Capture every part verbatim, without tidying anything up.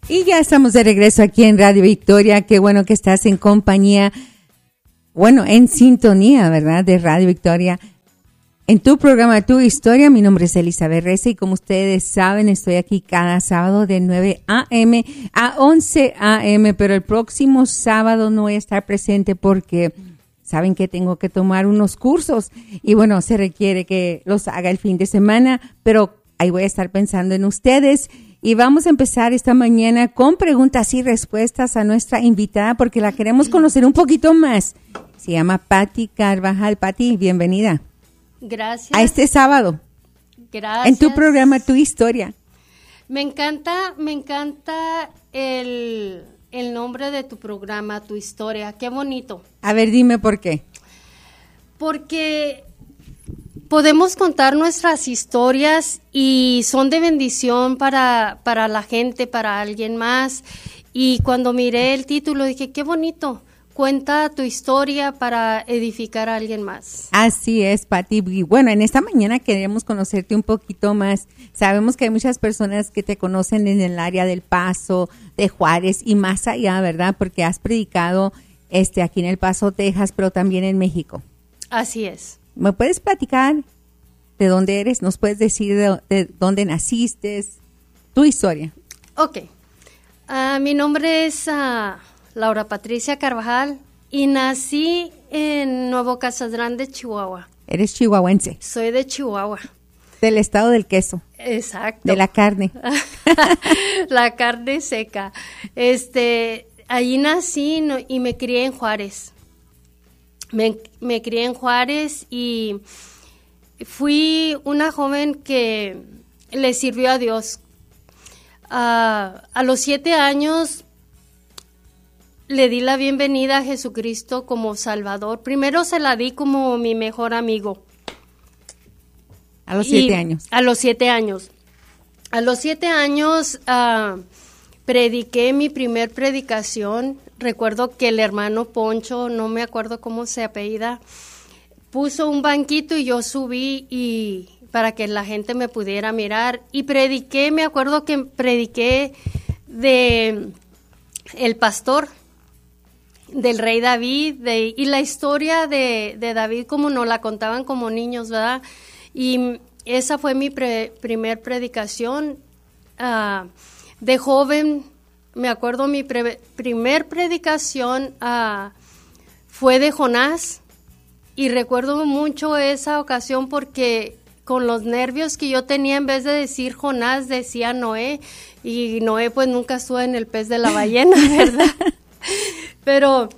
Y ya estamos de regreso aquí en Radio Victoria. Qué bueno que estás en compañía, bueno, en sintonía, ¿verdad? De Radio Victoria. En tu programa, Tu Historia, mi nombre es Elizabeth Reza y como ustedes saben, estoy aquí cada sábado de nueve a.m. a once a.m., pero el próximo sábado no voy a estar presente porque saben que tengo que tomar unos cursos y bueno, se requiere que los haga el fin de semana, pero ahí voy a estar pensando en ustedes. Y vamos a empezar esta mañana con preguntas y respuestas a nuestra invitada porque la queremos conocer un poquito más. Se llama Patti Carvajal. Patti, bienvenida. Gracias. A este sábado. Gracias. En tu programa, Tu Historia. Me encanta, me encanta el, el nombre de tu programa, Tu Historia. Qué bonito. A ver, dime por qué. Porque podemos contar nuestras historias y son de bendición para, para la gente, para alguien más. Y cuando miré el título dije, qué bonito, cuenta tu historia para edificar a alguien más. Así es, Patti. Y bueno, en esta mañana queremos conocerte un poquito más. Sabemos que hay muchas personas que te conocen en el área del Paso, de Juárez y más allá, ¿verdad? Porque has predicado este, aquí en El Paso, Texas, pero también en México. Así es. ¿Me puedes platicar de dónde eres? ¿Nos puedes decir de, de dónde naciste? Tu historia. Ok. Uh, mi nombre es uh, Laura Patricia Carvajal y nací en Nuevo Casas Grandes, Chihuahua. Eres chihuahuense. Soy de Chihuahua. Del estado del queso. Exacto. De la carne. La carne seca. Este, allí nací no, y me crié en Juárez. Me, me crié en Juárez y fui una joven que le sirvió a Dios. Uh, a los siete años le di la bienvenida a Jesucristo como Salvador. Primero se la di como mi mejor amigo. A los siete años. A los siete años. A los siete años uh, prediqué mi primer predicación. Recuerdo que el hermano Poncho, no me acuerdo cómo se apellida, puso un banquito y yo subí y para que la gente me pudiera mirar. Y prediqué, me acuerdo que prediqué de el pastor, del rey David, de, y la historia de, de David como nos la contaban como niños, ¿verdad? Y esa fue mi pre, primer predicación. Uh, de joven, me acuerdo mi pre, primer predicación uh, fue de Jonás. Y recuerdo mucho esa ocasión porque con los nervios que yo tenía, en vez de decir Jonás, decía Noé. Y Noé pues nunca estuvo en el pez de la ballena, ¿verdad? Pero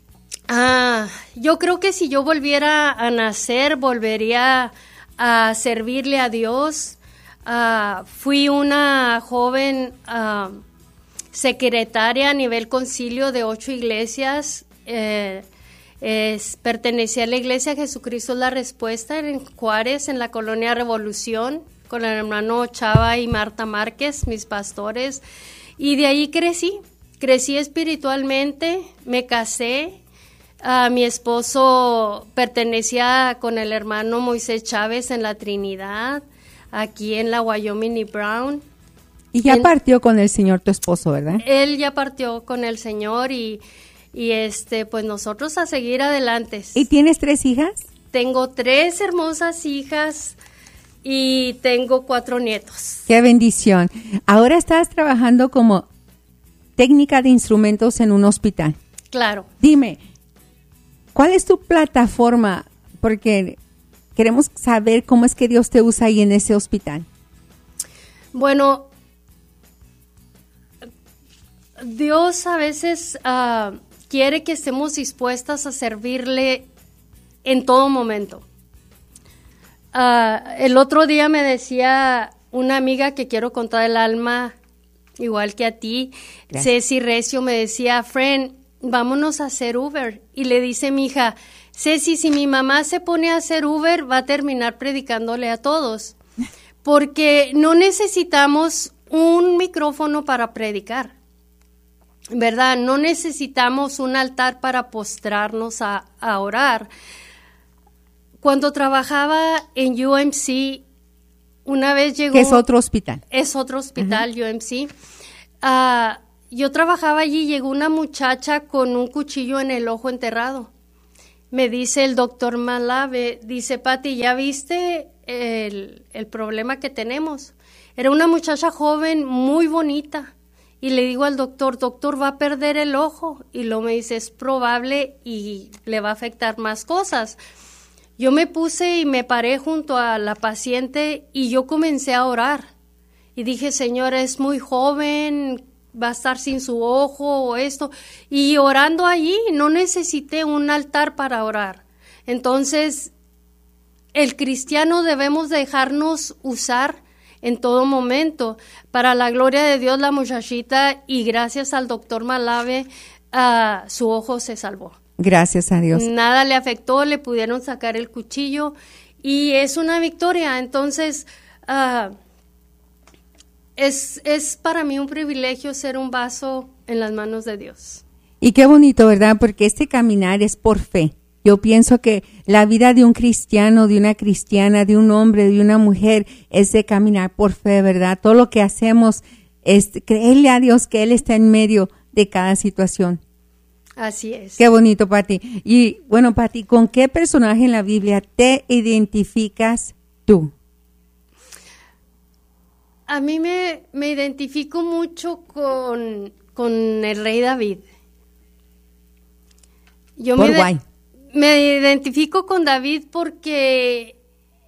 uh, yo creo que si yo volviera a nacer, volvería a servirle a Dios. Uh, fui una joven uh, secretaria a nivel concilio de ocho iglesias. Eh, es, pertenecía a la iglesia Jesucristo es la Respuesta en Juárez, en la colonia Revolución, con el hermano Chava y Marta Márquez, mis pastores. Y de ahí crecí. Crecí espiritualmente, me casé, uh, mi esposo pertenecía con el hermano Moisés Chávez en la Trinidad, aquí en la Wyoming y Brown. Y ya en, partió con el Señor tu esposo, ¿verdad? Él ya partió con el Señor y, y este, pues nosotros a seguir adelante. ¿Y tienes tres hijas? Tengo tres hermosas hijas y tengo cuatro nietos. ¡Qué bendición! Ahora estás trabajando como técnica de instrumentos en un hospital. Claro. Dime, ¿cuál es tu plataforma? Porque queremos saber cómo es que Dios te usa ahí en ese hospital. Bueno, Dios a veces uh, quiere que estemos dispuestas a servirle en todo momento. Uh, el otro día me decía una amiga que quiero contar el alma, igual que a ti, gracias. Ceci Recio, me decía, friend, vámonos a hacer Uber. Y le dice mi hija, Ceci, si mi mamá se pone a hacer Uber, va a terminar predicándole a todos. Porque no necesitamos un micrófono para predicar, ¿verdad? No necesitamos un altar para postrarnos a, a orar. Cuando trabajaba en U M C, una vez llegó... ¿Qué es otro hospital? Es otro hospital, uh-huh. U M C. uh, yo trabajaba allí y llegó una muchacha con un cuchillo en el ojo enterrado. Me dice el doctor Malave, dice, Pati, ¿ya viste el, el problema que tenemos? Era una muchacha joven, muy bonita. Y le digo al doctor, doctor, va a perder el ojo. Y luego me dice, es probable y le va a afectar más cosas. Yo me puse y me paré junto a la paciente y yo comencé a orar. Y dije, Señor, es muy joven, va a estar sin su ojo o esto. Y orando allí, no necesité un altar para orar. Entonces, el cristiano debemos dejarnos usar en todo momento. Para la gloria de Dios, la muchachita, y gracias al doctor Malave, uh, su ojo se salvó. Gracias a Dios. Nada le afectó, le pudieron sacar el cuchillo y es una victoria. Entonces, uh, es, es para mí un privilegio ser un vaso en las manos de Dios. Y qué bonito, ¿verdad? Porque este caminar es por fe. Yo pienso que la vida de un cristiano, de una cristiana, de un hombre, de una mujer, es de caminar por fe, ¿verdad? Todo lo que hacemos es creerle a Dios que Él está en medio de cada situación. Así es. Qué bonito, Pati. Y bueno, Pati, ¿con qué personaje en la Biblia te identificas tú? A mí me, me identifico mucho con, con el rey David. Yo Por me, de, guay. me identifico con David porque,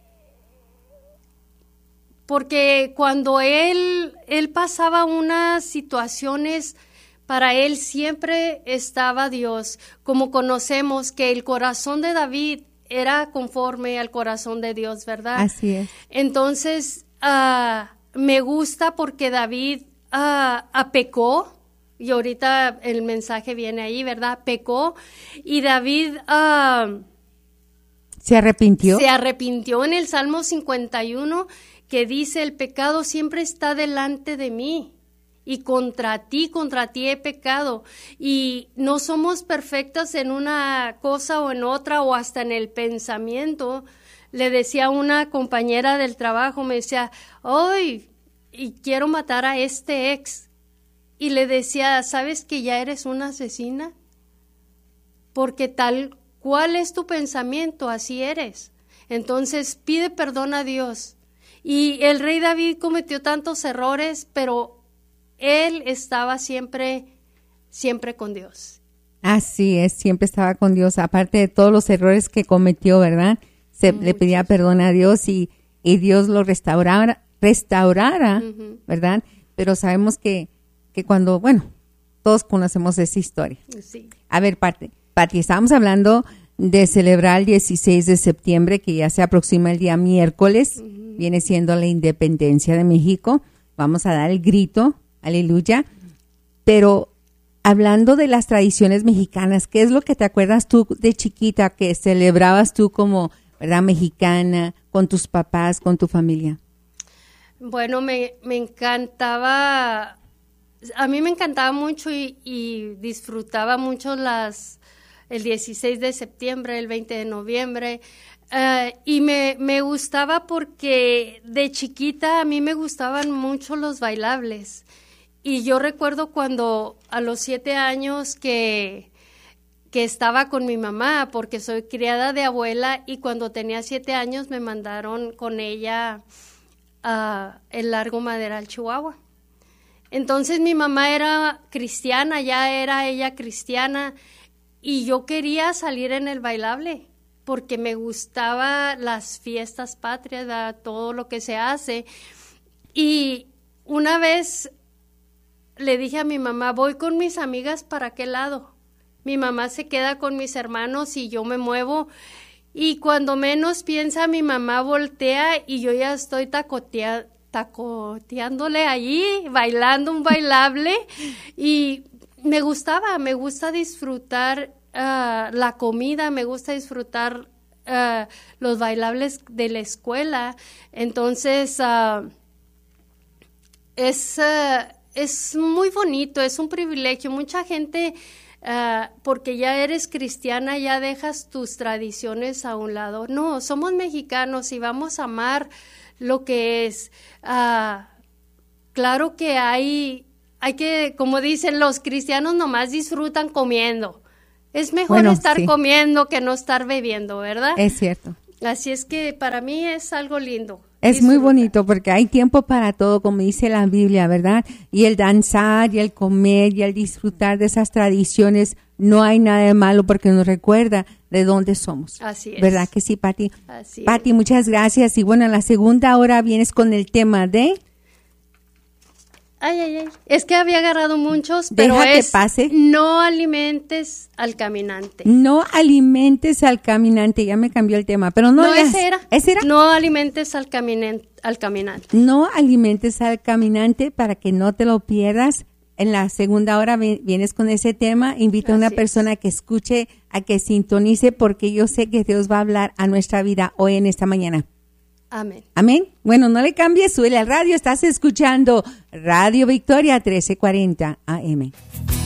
porque cuando él, él pasaba unas situaciones, para él siempre estaba Dios. Como conocemos que el corazón de David era conforme al corazón de Dios, ¿verdad? Así es. Entonces, uh, me gusta porque David uh, pecó, y ahorita el mensaje viene ahí, ¿verdad? Pecó, y David uh, ¿se arrepintió? Se arrepintió en el Salmo cincuenta y uno, que dice, el pecado siempre está delante de mí. Y contra ti, contra ti he pecado. Y no somos perfectas en una cosa o en otra, o hasta en el pensamiento. Le decía a una compañera del trabajo, me decía, hoy y quiero matar a este ex. Y le decía, ¿sabes que ya eres una asesina? Porque tal cual es tu pensamiento, así eres. Entonces pide perdón a Dios. Y el rey David cometió tantos errores, pero él estaba siempre, siempre con Dios. Así es, siempre estaba con Dios, aparte de todos los errores que cometió, ¿verdad? Se Muchos. Le pedía perdón a Dios y, y Dios lo restaurara, restaurara, uh-huh. ¿verdad? Pero sabemos que, que cuando, bueno, todos conocemos esa historia. Sí. A ver, Pati, Pati, estábamos hablando de celebrar el dieciséis de septiembre, que ya se aproxima el día miércoles, uh-huh. viene siendo la independencia de México. Vamos a dar el grito. Aleluya. Pero hablando de las tradiciones mexicanas, ¿qué es lo que te acuerdas tú de chiquita que celebrabas tú como, ¿verdad, mexicana, con tus papás, con tu familia? Bueno, me, me encantaba, a mí me encantaba mucho y, y disfrutaba mucho las, el dieciséis de septiembre, el veinte de noviembre. Uh, y me, me gustaba porque de chiquita a mí me gustaban mucho los bailables. Y yo recuerdo cuando a los siete años que, que estaba con mi mamá, porque soy criada de abuela, y cuando tenía siete años me mandaron con ella a el Largo Maderal, Chihuahua. Entonces mi mamá era cristiana, ya era ella cristiana, y yo quería salir en el bailable, porque me gustaba las fiestas patrias, ¿verdad? Todo lo que se hace. Y una vez le dije a mi mamá, voy con mis amigas para qué lado. Mi mamá se queda con mis hermanos y yo me muevo. Y cuando menos piensa, mi mamá voltea y yo ya estoy tacotea, tacoteándole allí, bailando un bailable. Y me gustaba, me gusta disfrutar uh, la comida, me gusta disfrutar uh, los bailables de la escuela. Entonces, uh, es... Uh, Es muy bonito, es un privilegio. Mucha gente, uh, porque ya eres cristiana, ya dejas tus tradiciones a un lado. No, somos mexicanos y vamos a amar lo que es. Uh, claro que hay hay que, como dicen los cristianos, nomás disfrutan comiendo. Es mejor bueno, estar sí. comiendo que no estar bebiendo, ¿verdad? Es cierto. Así es que para mí es algo lindo. Es disfrutar. muy bonito porque hay tiempo para todo, como dice la Biblia, ¿verdad? Y el danzar y el comer y el disfrutar de esas tradiciones, no hay nada de malo porque nos recuerda de dónde somos. Así es. ¿Verdad que sí, Pati? Así Pati, es. muchas gracias. Y bueno, en la segunda hora vienes con el tema de... Ay, ay, ay. Es que había agarrado muchos, pero Deja que es pase. no alimentes al caminante. No alimentes al caminante. Ya me cambió el tema, pero no... No, leas. ese era. ¿Ese era? No alimentes al, caminen- al caminante. No alimentes al caminante para que no te lo pierdas. En la segunda hora vi- vienes con ese tema. Invita a una Así es. persona que escuche, a que sintonice, porque yo sé que Dios va a hablar a nuestra vida hoy en esta mañana. Amén. Amén. Bueno, no le cambies, suele al radio. Estás escuchando Radio Victoria trece cuarenta A M.